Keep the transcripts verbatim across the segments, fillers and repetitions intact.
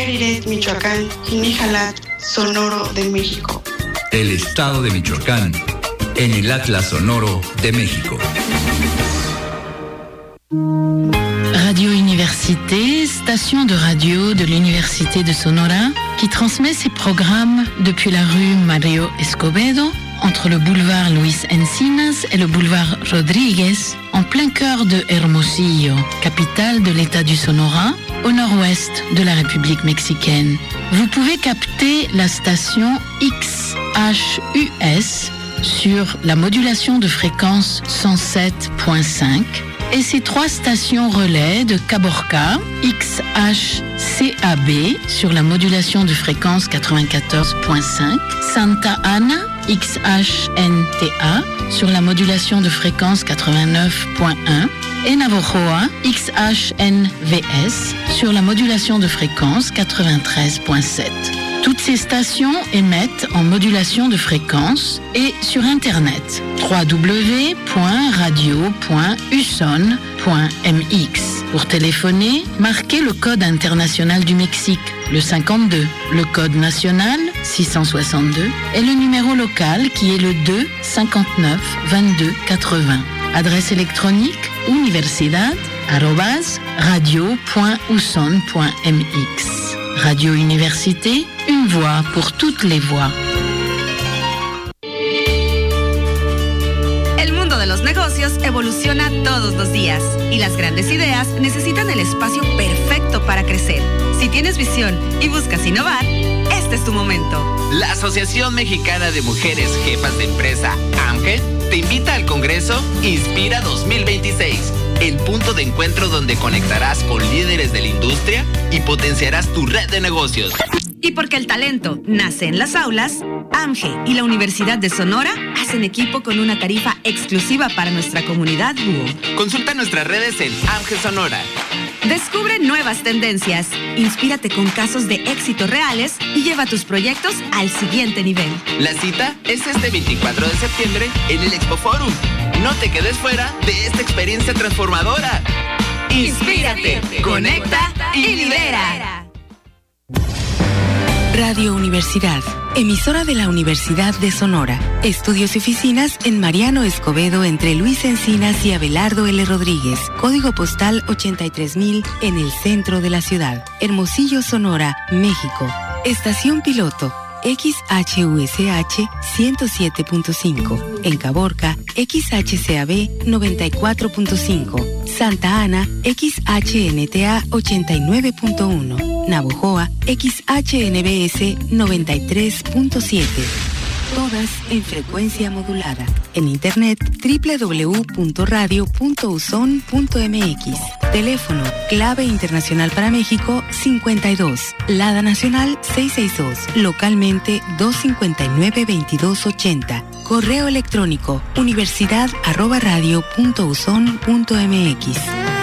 Méridet, Michoacán, Jinijalat, Sonoro de México. El estado de Michoacán, en el Atlas Sonoro de México. Radio Université, station de radio de l'Université de Sonora, qui transmet ses programmes depuis la rue Mario Escobedo, entre le boulevard Luis Encinas et le boulevard Rodríguez, en plein cœur de Hermosillo, capitale de l'État du Sonora, au nord-ouest de la République mexicaine. Vous pouvez capter la station X H U S sur la modulation de fréquence cent sept point cinq et ses trois stations relais de Caborca, X H C A B sur la modulation de fréquence quatre-vingt-quatorze point cinq, Santa Ana, X H N T A sur la modulation de fréquence quatre-vingt-neuf point un et Navojoa, X H N V S sur la modulation de fréquence quatre-vingt-treize point sept. Toutes ces stations émettent en modulation de fréquence et sur Internet w w w point radio point u s o n point m x. Pour téléphoner, marquez le code international du Mexique, le cinquante-deux, le code national six cent soixante-deux et le numéro local qui est le deux cinquante-neuf vingt-deux quatre-vingts. Adresse électronique universidad arobase radio point u s o n point m x. Radio Université, une voix pour toutes les voix. El mundo de los negocios evoluciona todos los días y las grandes ideas necesitan el espacio perfecto para crecer. Si tienes visión y buscas innovar, este es tu momento. La Asociación Mexicana de Mujeres Jefas de Empresa, A M G E, te invita al Congreso Inspira dos mil veintiséis, el punto de encuentro donde conectarás con líderes de la industria y potenciarás tu red de negocios. Y porque el talento nace en las aulas, A M G E y la Universidad de Sonora hacen equipo con una tarifa exclusiva para nuestra comunidad Búho. Consulta nuestras redes en A M G E Sonora. Descubre nuevas tendencias, inspírate con casos de éxito reales y lleva tus proyectos al siguiente nivel. La cita es este veinticuatro de septiembre en el Expo Forum. No te quedes fuera de esta experiencia transformadora. Inspírate, conecta y lidera. Radio Universidad, emisora de la Universidad de Sonora. Estudios y oficinas en Mariano Escobedo entre Luis Encinas y Abelardo L. Rodríguez. Código postal ochenta y tres mil en el centro de la ciudad. Hermosillo, Sonora, México. Estación piloto X H U S H ciento siete punto cinco. En Caborca, X H C A B noventa y cuatro punto cinco. Santa Ana, X H N T A ochenta y nueve punto uno. Navojoa, X H N B S noventa y tres punto siete. Todas en frecuencia modulada. En internet doble u doble u doble u punto radio punto u s o n punto m x. Teléfono clave internacional para México cincuenta y dos. Lada nacional seiscientos sesenta y dos. Localmente doscientos cincuenta y nueve veintidós ochenta. Correo electrónico universidad arroba radio punto u s o n punto m x.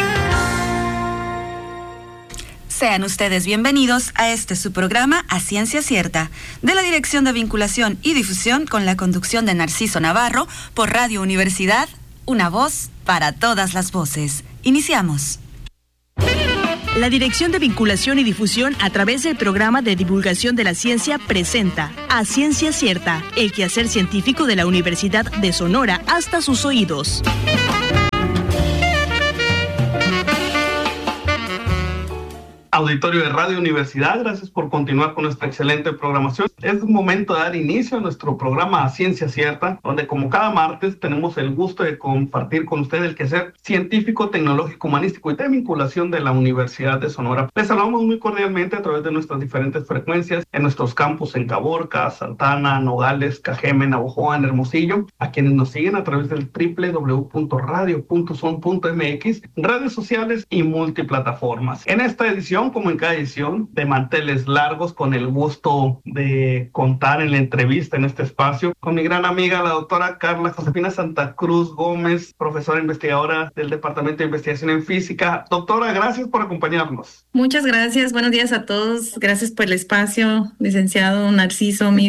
Sean ustedes bienvenidos a este su programa A Ciencia Cierta, de la Dirección de Vinculación y Difusión con la conducción de Narciso Navarro por Radio Universidad, una voz para todas las voces. Iniciamos. La Dirección de Vinculación y Difusión a través del Programa de Divulgación de la Ciencia presenta A Ciencia Cierta, el quehacer científico de la Universidad de Sonora hasta sus oídos. Auditorio de Radio Universidad, gracias por continuar con nuestra excelente programación. Es un momento de dar inicio a nuestro programa A Ciencia Cierta, donde como cada martes tenemos el gusto de compartir con ustedes el quehacer científico, tecnológico, humanístico y de vinculación de la Universidad de Sonora. Les saludamos muy cordialmente a través de nuestras diferentes frecuencias en nuestros campus en Caborca, Santana, Nogales, Cajeme, Navojoa, en Hermosillo, a quienes nos siguen a través del doble u doble u doble u punto radio punto u s o n punto m x, redes sociales y multiplataformas. En esta edición, como en cada edición, de manteles largos, con el gusto de contar en la entrevista en este espacio con mi gran amiga, la doctora Carla Josefina Santa Cruz Gómez, profesora investigadora del Departamento de Investigación en Física. Doctora, gracias por acompañarnos. Muchas gracias, buenos días a todos. Gracias por el espacio, licenciado Narciso, amigo.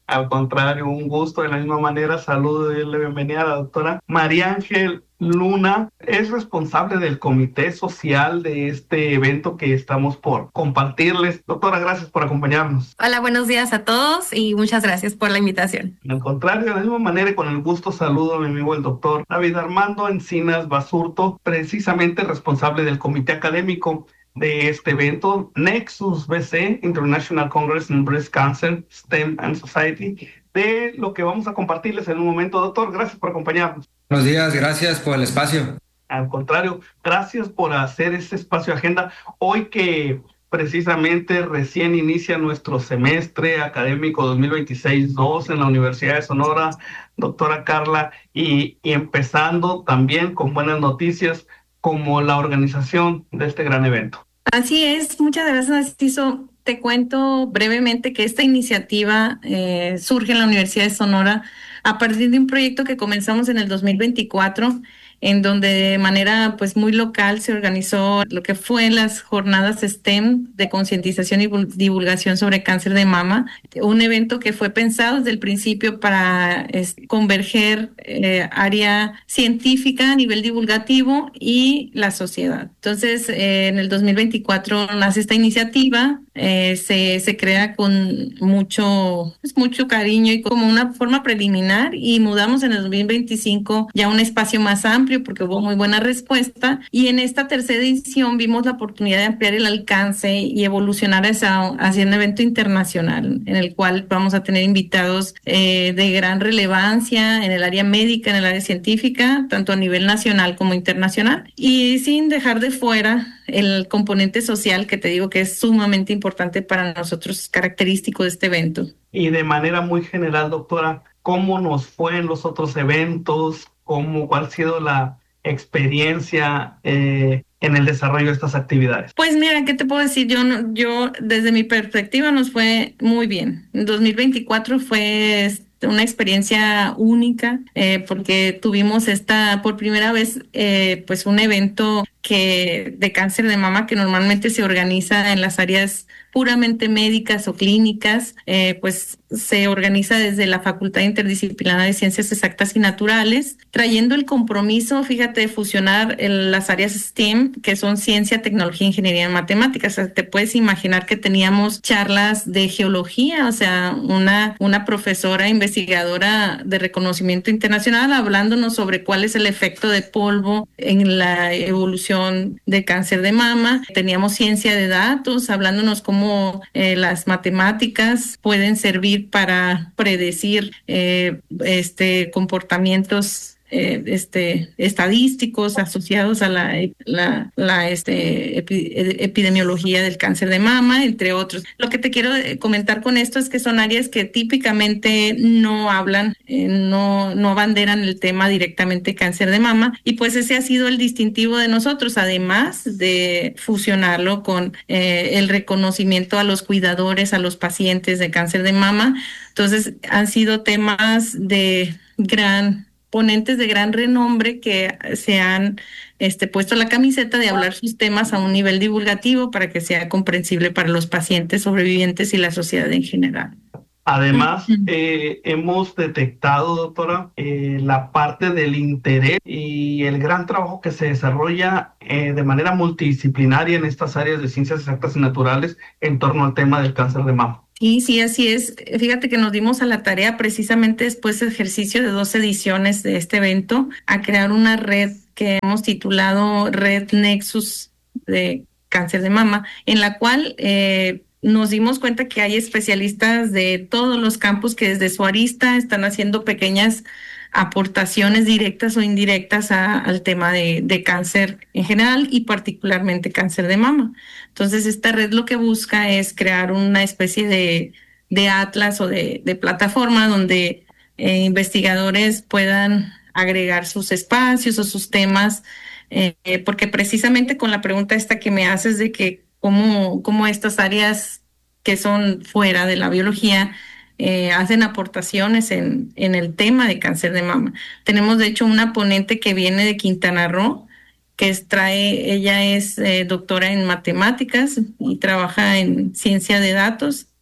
Al contrario, un gusto. De la misma manera, saludo y la bienvenida a la doctora María Ángel Luna. Es responsable del comité social de este evento que estamos por compartirles. Doctora, gracias por acompañarnos. Hola, buenos días a todos y muchas gracias por la invitación. Al contrario, de la misma manera y con el gusto saludo a mi amigo el doctor David Armando Encinas Basurto, precisamente responsable del comité académico de este evento, Nexus B C, International Congress in Breast Cancer, STEM and Society, de lo que vamos a compartirles en un momento. Doctor, gracias por acompañarnos. Buenos días, gracias por el espacio. Al contrario, gracias por hacer este espacio de agenda. Hoy que precisamente recién inicia nuestro semestre académico dos mil veintiséis dos en la Universidad de Sonora, doctora Carla, y, y empezando también con buenas noticias como la organización de este gran evento. Así es, muchas gracias, Narciso. Te cuento brevemente que esta iniciativa eh, surge en la Universidad de Sonora a partir de un proyecto que comenzamos en el dos mil veinticuatro, en donde de manera pues muy local se organizó lo que fue las jornadas STEM de concientización y divulgación sobre cáncer de mama, un evento que fue pensado desde el principio para es, converger eh, área científica a nivel divulgativo y la sociedad. Entonces, eh, en el dos mil veinticuatro nace esta iniciativa, eh, se, se crea con mucho, pues, mucho cariño y como una forma preliminar, y mudamos en el dos mil veinticinco ya a un espacio más amplio porque hubo muy buena respuesta, y en esta tercera edición vimos la oportunidad de ampliar el alcance y evolucionar hacia, hacia un evento internacional en el cual vamos a tener invitados eh, de gran relevancia en el área médica, en el área científica, tanto a nivel nacional como internacional, y sin dejar de fuera el componente social que te digo que es sumamente importante para nosotros, característico de este evento. Y de manera muy general, doctora, ¿cómo nos fue en los otros eventos? ¿Cómo, cuál ha sido la experiencia eh, en el desarrollo de estas actividades? Pues mira, ¿qué te puedo decir? Yo, yo desde mi perspectiva nos fue muy bien. En dos mil veinticuatro fue una experiencia única eh, porque tuvimos esta por primera vez eh, pues un evento que de cáncer de mama que normalmente se organiza en las áreas puramente médicas o clínicas, eh, pues se organiza desde la Facultad Interdisciplinaria de Ciencias Exactas y Naturales, trayendo el compromiso, fíjate, de fusionar el, las áreas STEM, que son ciencia, tecnología, ingeniería y matemáticas. O sea, te puedes imaginar que teníamos charlas de geología, o sea, una, una profesora investigadora de reconocimiento internacional hablándonos sobre cuál es el efecto de polvo en la evolución de cáncer de mama. Teníamos ciencia de datos, hablándonos cómo eh, las matemáticas pueden servir para predecir eh, este comportamientos eh, este estadísticos asociados a la, la, la este, epi, epidemiología del cáncer de mama, entre otros. Lo que te quiero comentar con esto es que son áreas que típicamente no hablan, eh, no, no abanderan el tema directamente cáncer de mama, y pues ese ha sido el distintivo de nosotros, además de fusionarlo con eh, el reconocimiento a los cuidadores, a los pacientes de cáncer de mama. Entonces han sido temas de gran ponentes de gran renombre que se han este, puesto la camiseta de hablar sus temas a un nivel divulgativo para que sea comprensible para los pacientes sobrevivientes y la sociedad en general. Además, eh, hemos detectado, doctora, eh, la parte del interés y el gran trabajo que se desarrolla eh, de manera multidisciplinaria en estas áreas de ciencias exactas y naturales en torno al tema del cáncer de mama. Sí, sí, así es. Fíjate que nos dimos a la tarea precisamente después del ejercicio de dos ediciones de este evento a crear una red que hemos titulado Red Nexus de Cáncer de Mama, en la cual eh, nos dimos cuenta que hay especialistas de todos los campos que desde su arista están haciendo pequeñas aportaciones directas o indirectas a, al tema de, de cáncer en general y particularmente cáncer de mama. Entonces, esta red lo que busca es crear una especie de, de atlas o de, de plataforma donde eh, investigadores puedan agregar sus espacios o sus temas, eh, porque precisamente con la pregunta esta que me haces de que cómo, cómo estas áreas que son fuera de la biología Eh, hacen aportaciones en, en el tema de cáncer de mama. Tenemos de hecho una ponente que viene de Quintana Roo, que es, trae, ella es eh, doctora en matemáticas y trabaja en ciencia de datos,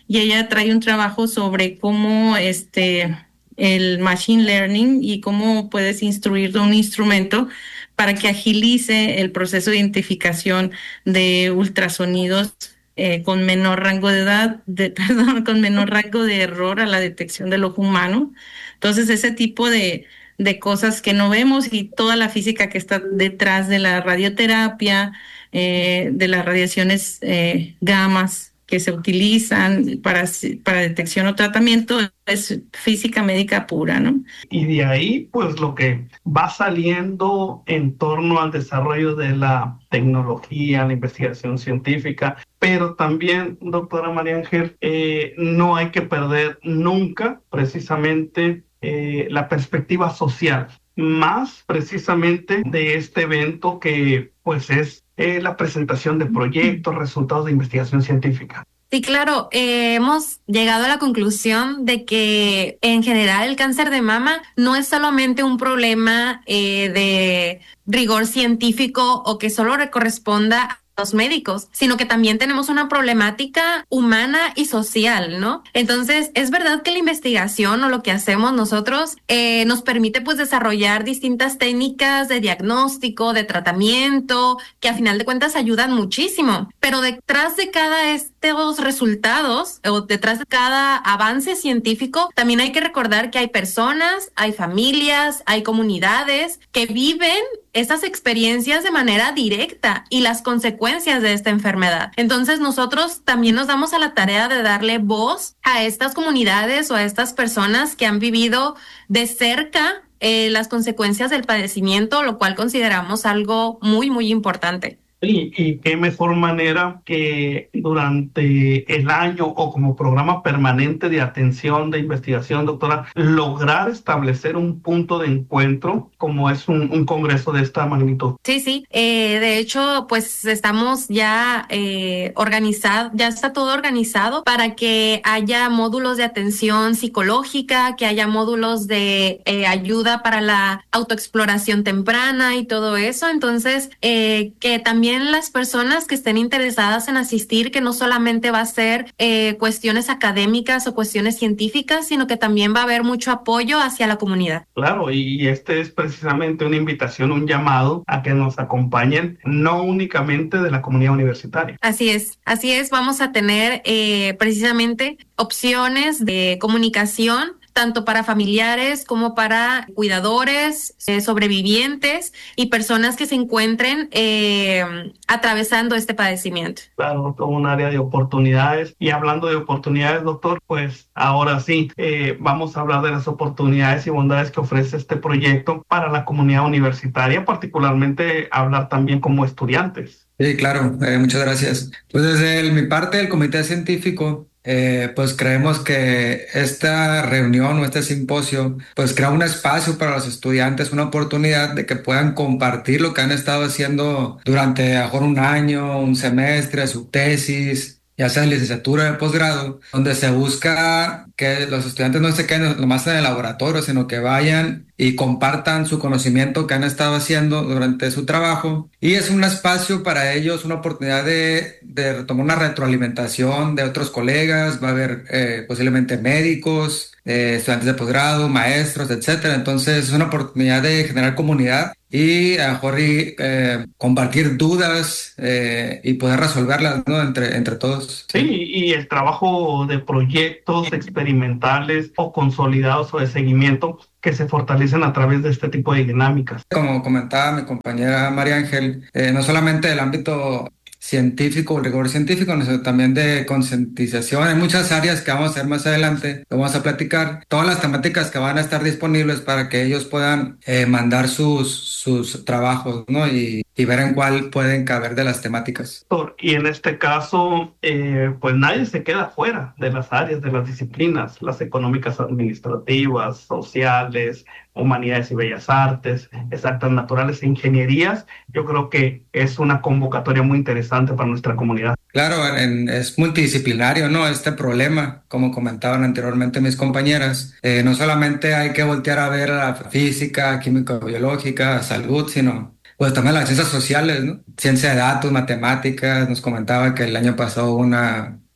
y ella trae un trabajo sobre cómo este, el machine learning y cómo puedes instruir un instrumento para que agilice el proceso de identificación de ultrasonidos eh, con menor rango de edad, de, perdón, con menor rango de error a la detección del ojo humano. Entonces, ese tipo de, de cosas que no vemos y toda la física que está detrás de la radioterapia, eh, de las radiaciones eh, gamas que se utilizan para, para detección o tratamiento, es física médica pura, ¿no? Y de ahí, pues lo que va saliendo en torno al desarrollo de la tecnología, la investigación científica, pero también, doctora María Ángel, eh, no hay que perder nunca precisamente eh, la perspectiva social, más precisamente de este evento que pues es eh, la presentación de proyectos, resultados de investigación científica. Sí, claro, eh, hemos llegado a la conclusión de que en general el cáncer de mama no es solamente un problema eh, de rigor científico o que solo le corresponda a los médicos, sino que también tenemos una problemática humana y social, ¿no? Entonces, es verdad que la investigación o lo que hacemos nosotros eh, nos permite pues desarrollar distintas técnicas de diagnóstico, de tratamiento, que a final de cuentas ayudan muchísimo, pero detrás de cada estos resultados o detrás de cada avance científico, también hay que recordar que hay personas, hay familias, hay comunidades que viven estas experiencias de manera directa y las consecuencias de esta enfermedad. Entonces nosotros también nos damos a la tarea de darle voz a estas comunidades o a estas personas que han vivido de cerca eh, las consecuencias del padecimiento, lo cual consideramos algo muy, muy importante. Y, y qué mejor manera que durante el año o como programa permanente de atención de investigación, doctora, lograr establecer un punto de encuentro como es un, un congreso de esta magnitud. Sí, sí. Eh, de hecho, pues estamos ya eh, organizados, ya está todo organizado para que haya módulos de atención psicológica, que haya módulos de eh, ayuda para la autoexploración temprana y todo eso. Entonces, eh, que también las personas que estén interesadas en asistir, que no solamente va a ser eh, cuestiones académicas o cuestiones científicas, sino que también va a haber mucho apoyo hacia la comunidad. Claro, y este es precisamente una invitación, un llamado a que nos acompañen, no únicamente de la comunidad universitaria. Así es, así es, vamos a tener eh, precisamente opciones de comunicación tanto para familiares como para cuidadores, eh, sobrevivientes y personas que se encuentren eh, atravesando este padecimiento. Claro, todo un área de oportunidades. Y hablando de oportunidades, doctor, pues ahora sí, eh, vamos a hablar de las oportunidades y bondades que ofrece este proyecto para la comunidad universitaria, particularmente hablar también como estudiantes. Sí, claro, eh, muchas gracias. Pues desde el, mi parte del comité científico, Eh, pues creemos que esta reunión o este simposio pues crea un espacio para los estudiantes, una oportunidad de que puedan compartir lo que han estado haciendo durante a lo mejor un año, un semestre, su tesis, ya sea en licenciatura o de posgrado, donde se busca que los estudiantes no se queden nomás en el laboratorio, sino que vayan y compartan su conocimiento que han estado haciendo durante su trabajo. Y es un espacio para ellos, una oportunidad de, de tomar una retroalimentación de otros colegas. Va a haber eh, posiblemente médicos, eh, estudiantes de posgrado, maestros, etcétera. Entonces es una oportunidad de generar comunidad y a lo mejor eh, compartir dudas eh, y poder resolverlas, ¿no? entre, entre todos. Sí, y el trabajo de proyectos experimentales o consolidados o de seguimiento que se fortalecen a través de este tipo de dinámicas. Como comentaba mi compañera María Ángel, eh, no solamente del ámbito científico, el rigor científico, sino también de concientización. Hay muchas áreas que vamos a ver más adelante, que vamos a platicar, todas las temáticas que van a estar disponibles para que ellos puedan eh, mandar sus, sus trabajos, ¿no? Y, y ver en cuál pueden caber de las temáticas. Y en este caso, eh, pues nadie se queda fuera de las áreas, de las disciplinas, las económicas, administrativas, sociales, humanidades y bellas artes, exactas naturales e ingenierías. Yo creo que es una convocatoria muy interesante para nuestra comunidad. Claro, en, es multidisciplinario, ¿no? Este problema, como comentaban anteriormente mis compañeras, eh, no solamente hay que voltear a ver la física, químico-biológica, salud, sino pues también las ciencias sociales, ¿no? Ciencia de datos, matemáticas. Nos comentaba que el año pasado hubo una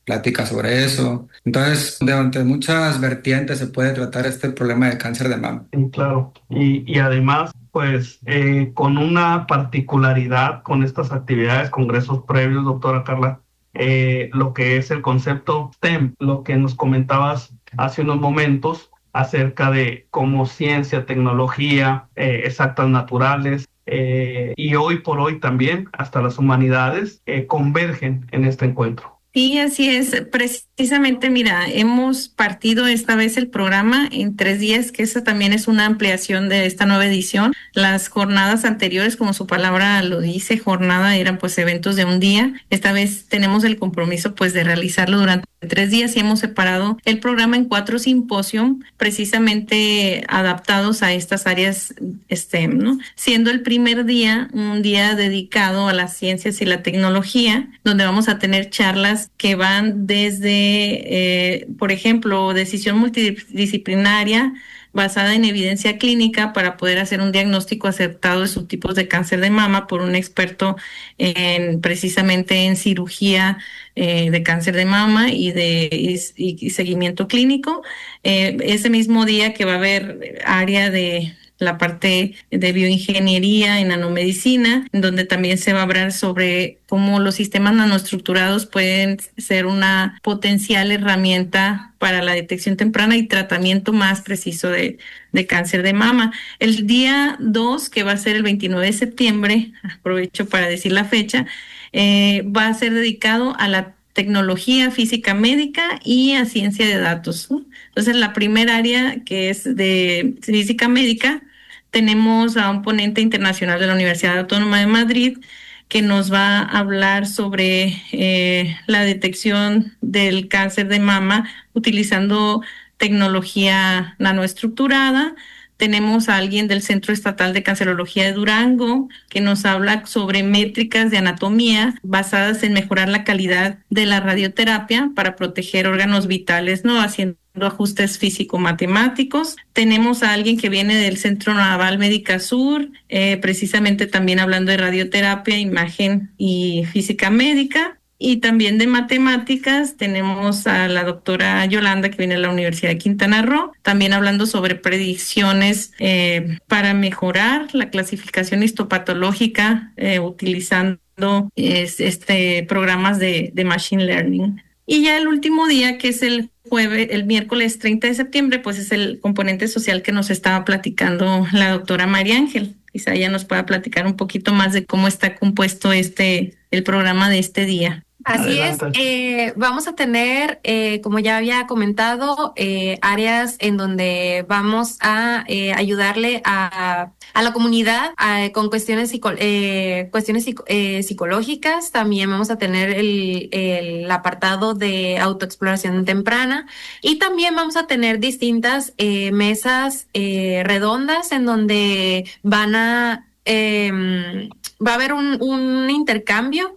plática sobre eso. Entonces, de muchas vertientes se puede tratar este problema de cáncer de mama. Sí, claro. Y, y además, pues, eh, con una particularidad con estas actividades, congresos previos, doctora Carla, eh, lo que es el concepto S T E M, lo que nos comentabas hace unos momentos acerca de cómo ciencia, tecnología, eh, exactas naturales, eh, y hoy por hoy también hasta las humanidades eh, convergen en este encuentro. Sí, así es. Precisamente, mira, hemos partido esta vez el programa en tres días, que esa también es una ampliación de esta nueva edición. Las jornadas anteriores, como su palabra lo dice, jornada, eran pues eventos de un día. Esta vez tenemos el compromiso pues de realizarlo durante tres días y hemos separado el programa en cuatro simposios precisamente adaptados a estas áreas S T E M, ¿no? Siendo el primer día un día dedicado a las ciencias y la tecnología, donde vamos a tener charlas que van desde, eh, por ejemplo, decisión multidisciplinaria basada en evidencia clínica para poder hacer un diagnóstico acertado de subtipos de cáncer de mama por un experto en precisamente en cirugía eh, de cáncer de mama y de y, y seguimiento clínico. Eh, ese mismo día que va a haber área de la parte de bioingeniería y nanomedicina, donde también se va a hablar sobre cómo los sistemas nanoestructurados pueden ser una potencial herramienta para la detección temprana y tratamiento más preciso de, de cáncer de mama. El día dos, que va a ser el veintinueve de septiembre, aprovecho para decir la fecha, eh, va a ser dedicado a la tecnología física médica y a ciencia de datos. Entonces, la primera área, que es de física médica, tenemos a un ponente internacional de la Universidad Autónoma de Madrid que nos va a hablar sobre eh, la detección del cáncer de mama utilizando tecnología nanoestructurada. Tenemos a alguien del Centro Estatal de Cancerología de Durango que nos habla sobre métricas de anatomía basadas en mejorar la calidad de la radioterapia para proteger órganos vitales, ¿no? Haciendo ajustes físico-matemáticos. Tenemos a alguien que viene del Centro Naval Médica Sur, eh, precisamente también hablando de radioterapia, imagen y física médica. Y también de matemáticas tenemos a la doctora Yolanda, que viene de la Universidad de Quintana Roo, también hablando sobre predicciones eh, para mejorar la clasificación histopatológica eh, utilizando eh, este, programas de, de Machine Learning. Y ya el último día, que es el jueves, el miércoles treinta de septiembre, pues es el componente social que nos estaba platicando la doctora María Ángel. Quizá ella nos pueda platicar un poquito más de cómo está compuesto este el programa de este día. Así Adelante. es, eh, vamos a tener, eh, como ya había comentado, eh, áreas en donde vamos a eh, ayudarle a, a la comunidad a, con cuestiones, psico, eh, cuestiones psico, eh, psicológicas. También vamos a tener el, el apartado de autoexploración temprana y también vamos a tener distintas eh, mesas eh, redondas en donde van a, eh, va a haber un, un intercambio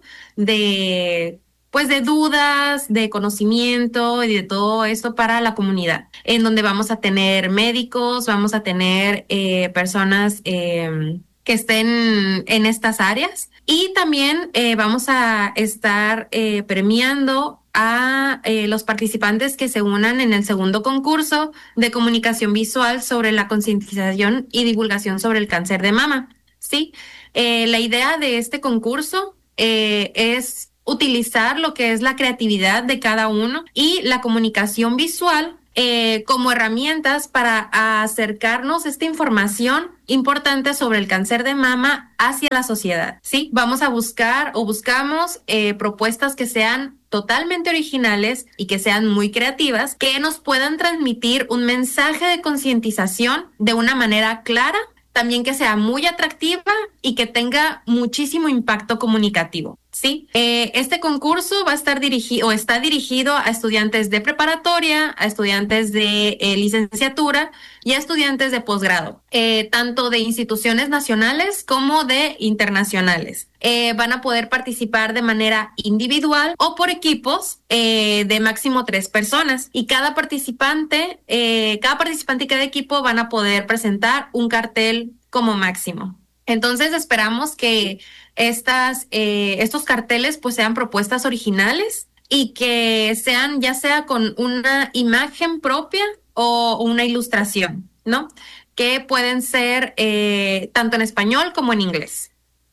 de pues de dudas, de conocimiento y de todo esto para la comunidad, en donde vamos a tener médicos, vamos a tener eh, personas eh, que estén en estas áreas y también eh, vamos a estar eh, premiando a eh, los participantes que se unan en el segundo concurso de comunicación visual sobre la concientización y divulgación sobre el cáncer de mama. Sí, eh, la idea de este concurso eh, es utilizar lo que es la creatividad de cada uno y la comunicación visual eh, como herramientas para acercarnos esta información importante sobre el cáncer de mama hacia la sociedad. Sí, vamos a buscar o buscamos eh, propuestas que sean totalmente originales y que sean muy creativas, que nos puedan transmitir un mensaje de concientización de una manera clara, también que sea muy atractiva y que tenga muchísimo impacto comunicativo. Sí, eh, este concurso va a estar dirigido o está dirigido a estudiantes de preparatoria, a estudiantes de eh, licenciatura y a estudiantes de posgrado, eh, tanto de instituciones nacionales como de internacionales. Eh, van a poder participar de manera individual o por equipos eh, de máximo tres personas y cada participante, eh, cada participante y cada equipo van a poder presentar un cartel como máximo. Entonces esperamos que estas, eh, estos carteles pues sean propuestas originales y que sean ya sea con una imagen propia o una ilustración, ¿no? Que pueden ser eh, tanto en español como en inglés.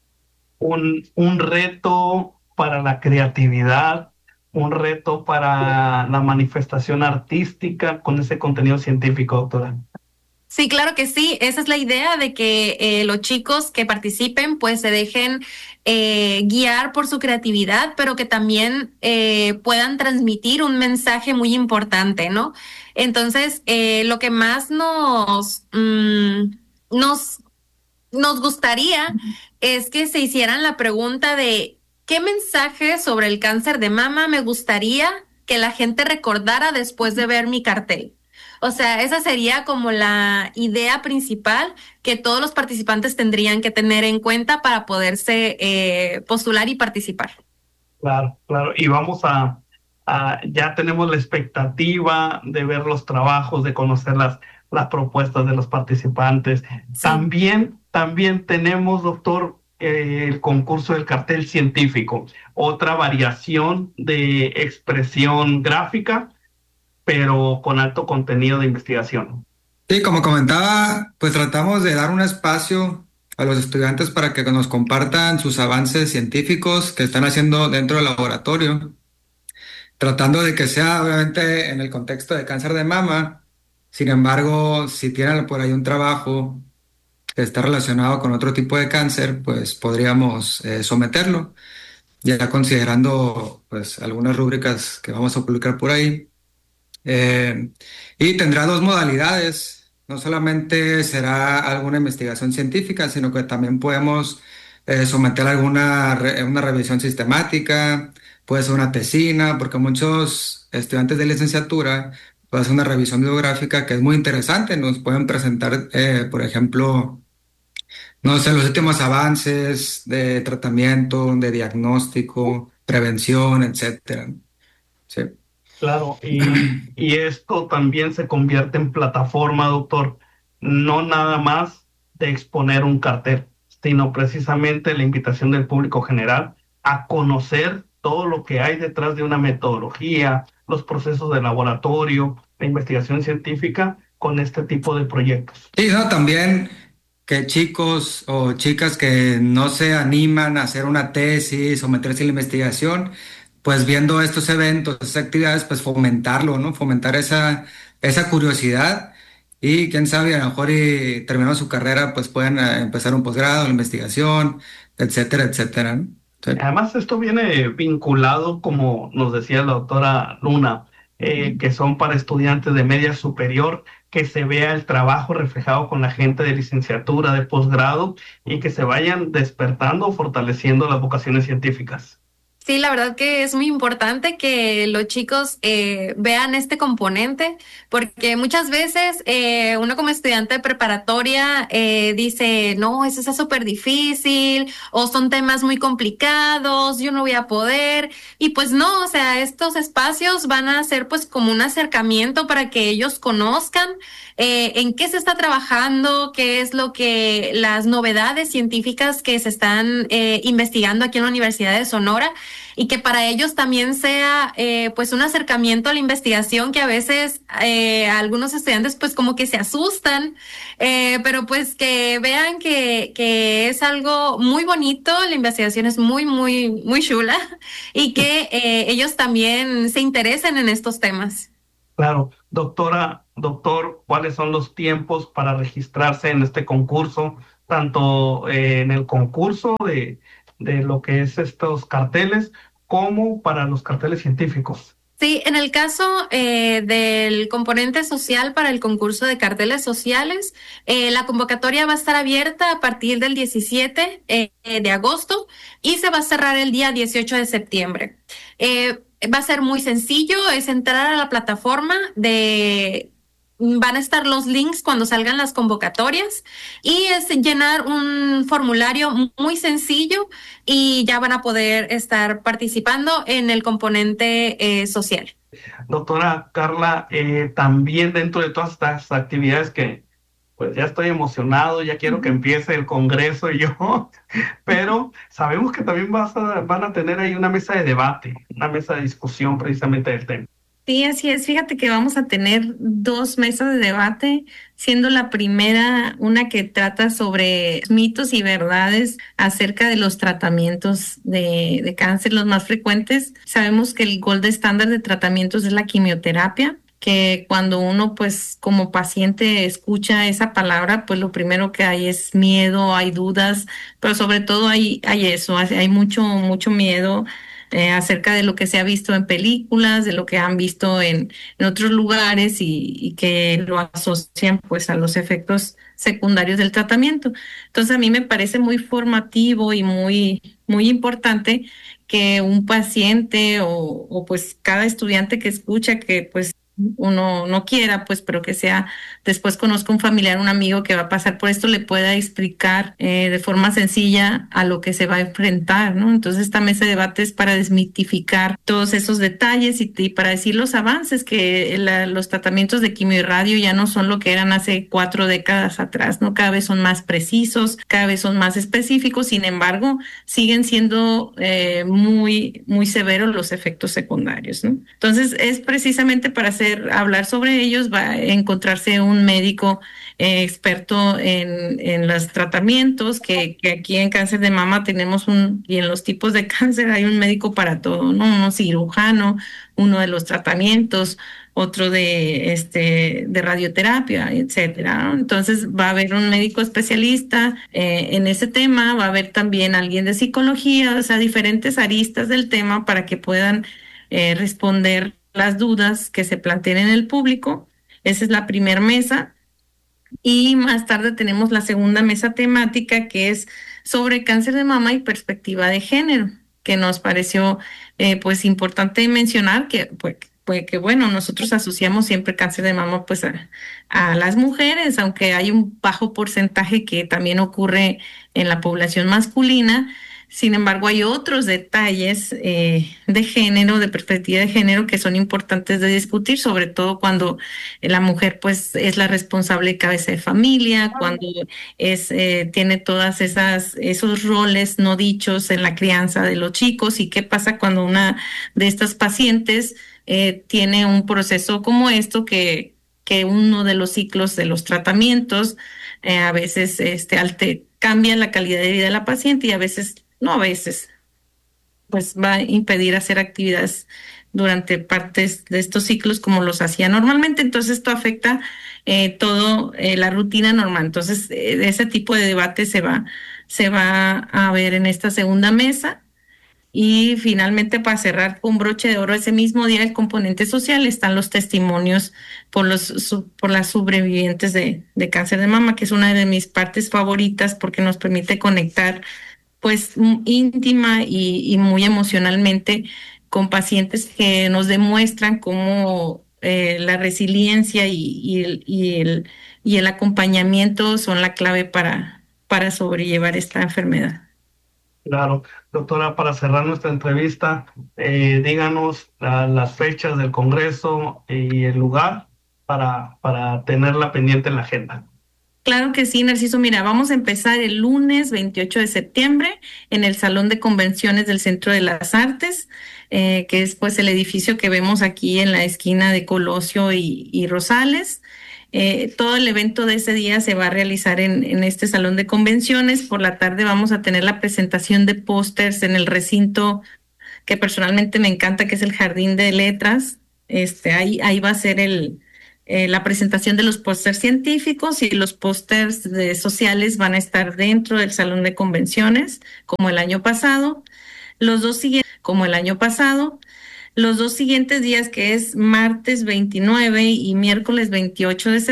Un, un reto para la creatividad, un reto para la manifestación artística con ese contenido científico, doctora. Sí, claro que sí. Esa es la idea de que eh, los chicos que participen pues se dejen eh, guiar por su creatividad, pero que también eh, puedan transmitir un mensaje muy importante, ¿no? Entonces, eh, lo que más nos, mmm, nos, nos gustaría es que se hicieran la pregunta de ¿qué mensaje sobre el cáncer de mama me gustaría que la gente recordara después de ver mi cartel? O sea, esa sería como la idea principal que todos los participantes tendrían que tener en cuenta para poderse eh, postular y participar. Claro, claro. Y vamos a, a, ya tenemos la expectativa de ver los trabajos, de conocer las, las propuestas de los participantes. Sí. También, también tenemos, doctor, eh, el concurso del cartel científico, otra variación de expresión gráfica, pero con alto contenido de investigación. Sí, como comentaba, pues tratamos de dar un espacio a los estudiantes para que nos compartan sus avances científicos que están haciendo dentro del laboratorio, tratando de que sea obviamente en el contexto de cáncer de mama. Sin embargo, si tienen por ahí un trabajo que está relacionado con otro tipo de cáncer, pues podríamos eh, someterlo, ya considerando pues algunas rúbricas que vamos a publicar por ahí. Eh, y tendrá dos modalidades, no solamente será alguna investigación científica, sino que también podemos eh, someter alguna re, una revisión sistemática, puede ser una tesina, porque muchos estudiantes de licenciatura pueden hacer una revisión bibliográfica que es muy interesante, nos pueden presentar, eh, por ejemplo, no sé, los últimos avances de tratamiento, de diagnóstico, prevención, etcétera. Sí. Claro, y, y esto también se convierte en plataforma, doctor, no nada más de exponer un cartel, sino precisamente la invitación del público general a conocer todo lo que hay detrás de una metodología, los procesos de laboratorio, la investigación científica con este tipo de proyectos. Sí, no, también que chicos o chicas que no se animan a hacer una tesis o meterse en la investigación, pues viendo estos eventos, estas actividades, pues fomentarlo, ¿no? Fomentar esa, esa curiosidad y quién sabe, a lo mejor y terminando su carrera, pues pueden empezar un posgrado, la investigación, etcétera, etcétera, ¿no? Sí. Además, esto viene vinculado, como nos decía la doctora Luna, eh, que son para estudiantes de media superior, que se vea el trabajo reflejado con la gente de licenciatura, de posgrado, y que se vayan despertando, fortaleciendo las vocaciones científicas. Sí, la verdad que es muy importante que los chicos eh, vean este componente, porque muchas veces eh, uno como estudiante de preparatoria eh, dice, no, eso es súper difícil, o son temas muy complicados, yo no voy a poder, y pues no, o sea, estos espacios van a ser pues como un acercamiento para que ellos conozcan eh, en qué se está trabajando, qué es lo que, las novedades científicas que se están eh, investigando aquí en la Universidad de Sonora, y que para ellos también sea eh, pues un acercamiento a la investigación que a veces eh, algunos estudiantes pues como que se asustan, eh, pero pues que vean que, que es algo muy bonito, la investigación es muy, muy, muy chula y que eh, ellos también se interesen en estos temas. Claro. Doctora, doctor, ¿cuáles son los tiempos para registrarse en este concurso? Tanto eh, en el concurso de... de lo que es estos carteles, como para los carteles científicos. Sí, en el caso eh, del componente social para el concurso de carteles sociales, eh, la convocatoria va a estar abierta a partir del diecisiete eh, de agosto y se va a cerrar el día dieciocho de septiembre. Eh, va a ser muy sencillo, es entrar a la plataforma de... Van a estar los links cuando salgan las convocatorias y es llenar un formulario muy sencillo y ya van a poder estar participando en el componente eh, social. Doctora Carla, eh, también dentro de todas estas actividades que pues ya estoy emocionado, ya quiero que empiece el Congreso y yo, pero sabemos que también vas a, van a tener ahí una mesa de debate, una mesa de discusión precisamente del tema. Sí, así es. Fíjate que vamos a tener dos mesas de debate, siendo la primera una que trata sobre mitos y verdades acerca de los tratamientos de, de cáncer, los más frecuentes. Sabemos que el gold estándar de tratamientos es la quimioterapia, que cuando uno pues como paciente escucha esa palabra, pues lo primero que hay es miedo, hay dudas, pero sobre todo hay, hay eso, hay mucho, mucho miedo Eh, acerca de lo que se ha visto en películas, de lo que han visto en, en otros lugares y, y que lo asocian pues a los efectos secundarios del tratamiento. Entonces a mí me parece muy formativo y muy, muy importante que un paciente o, o pues cada estudiante que escucha que pues uno no quiera, pues, pero que sea, después conozca un familiar, un amigo que va a pasar por esto, le pueda explicar eh, de forma sencilla a lo que se va a enfrentar, ¿no? Entonces esta mesa de debate es para desmitificar todos esos detalles y, y para decir los avances, que la, los tratamientos de quimio y radio ya no son lo que eran hace cuatro décadas atrás, ¿no? Cada vez son más precisos, cada vez son más específicos, sin embargo, siguen siendo eh, muy, muy severos los efectos secundarios, ¿no? Entonces es precisamente para hacer hablar sobre ellos, va a encontrarse un médico eh, experto en, en los tratamientos, que, que aquí en cáncer de mama tenemos un, y en los tipos de cáncer hay un médico para todo, ¿no? Uno cirujano, uno de los tratamientos, otro de este de radioterapia, etcétera, ¿no? Entonces va a haber un médico especialista eh, en ese tema, va a haber también alguien de psicología, o sea, diferentes aristas del tema para que puedan eh, responder las dudas que se planteen en el público. Esa es la primera mesa. Y más tarde tenemos la segunda mesa temática, que es sobre cáncer de mama y perspectiva de género, que nos pareció eh, pues importante mencionar que pues, pues que bueno, nosotros asociamos siempre cáncer de mama pues a, a las mujeres, aunque hay un bajo porcentaje que también ocurre en la población masculina. Sin embargo, hay otros detalles eh, de género, de perspectiva de género, que son importantes de discutir, sobre todo cuando la mujer pues es la responsable de cabeza de familia, cuando es eh, tiene todas esas esos roles no dichos en la crianza de los chicos, y qué pasa cuando una de estas pacientes eh, tiene un proceso como esto, que, que uno de los ciclos de los tratamientos eh, a veces este, alte, cambia la calidad de vida de la paciente, y a veces no a veces, pues va a impedir hacer actividades durante partes de estos ciclos como los hacía normalmente. Entonces esto afecta eh, todo eh, la rutina normal. Entonces eh, ese tipo de debate se va, se va a ver en esta segunda mesa. Y finalmente, para cerrar con broche de oro, ese mismo día el componente social, están los testimonios por los su, por las sobrevivientes de, de cáncer de mama, que es una de mis partes favoritas porque nos permite conectar pues íntima y, y muy emocionalmente con pacientes que nos demuestran cómo eh, la resiliencia y, y, el, y, el, y el acompañamiento son la clave para, para sobrellevar esta enfermedad. Claro, doctora, para cerrar nuestra entrevista, eh, díganos la, las fechas del Congreso y el lugar para, para tenerla pendiente en la agenda. Claro que sí, Narciso. Mira, vamos a empezar el lunes veintiocho de septiembre en el Salón de Convenciones del Centro de las Artes, eh, que es pues el edificio que vemos aquí en la esquina de Colosio y, y Rosales. Eh, todo el evento de ese día se va a realizar en, en este Salón de Convenciones. Por la tarde vamos a tener la presentación de pósters en el recinto que personalmente me encanta, que es el Jardín de Letras. Este, ahí, ahí va a ser el... Eh, la presentación de los pósters científicos, y los pósters de sociales van a estar dentro del Salón de Convenciones, como el año pasado. Los dos siguientes, como el año pasado, los dos siguientes días, que es martes veintinueve y miércoles veintiocho de septiembre,